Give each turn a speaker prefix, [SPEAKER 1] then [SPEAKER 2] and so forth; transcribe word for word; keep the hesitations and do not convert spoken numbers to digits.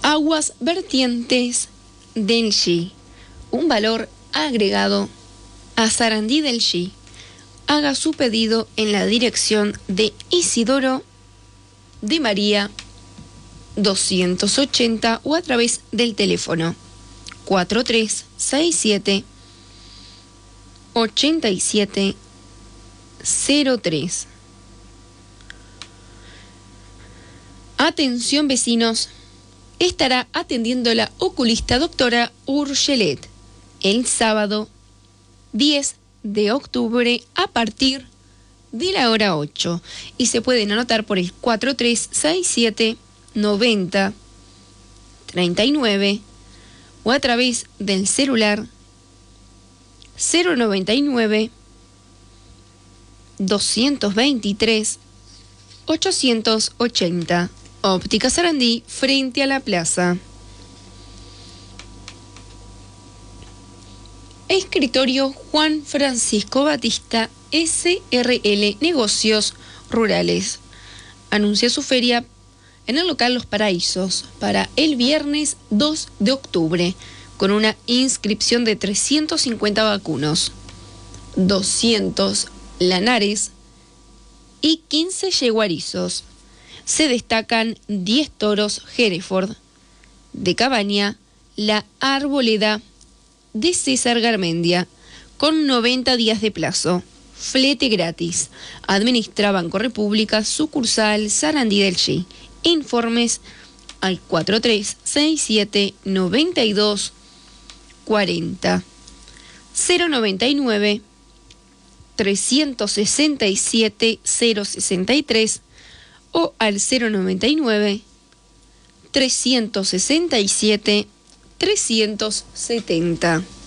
[SPEAKER 1] Aguas vertientes del G. Un valor agregado a Sarandí del G. Haga su pedido en la dirección de Isidoro de María doscientos ochenta o a través del teléfono cuatro tres seis siete ocho siete cero tres. Atención vecinos, estará atendiendo la oculista doctora Urgelet el sábado diez de octubre a partir de la hora ocho y se pueden anotar por el cuatro tres seis siete noventa treinta y nueve o a través del celular cero noventa y nueve doscientos veintitrés ochocientos ochenta. Óptica Sarandí, frente a la plaza. Escritorio Juan Francisco Batista, S R L Negocios Rurales. Anuncia su feria en el local Los Paraísos para el viernes dos de octubre, con una inscripción de trescientos cincuenta vacunos, doscientos lanares y quince yeguarizos. Se destacan diez toros Hereford de Cabaña, la Arboleda de César Garmendia, con noventa días de plazo, flete gratis. Administra Banco República, sucursal Sarandí del G. Informes al cuatro tres seis siete noventa y dos cuarenta, cero noventa y nueve trescientos sesenta y siete cero sesenta y tres o al cero noventa y nueve trescientos sesenta y siete trescientos setenta.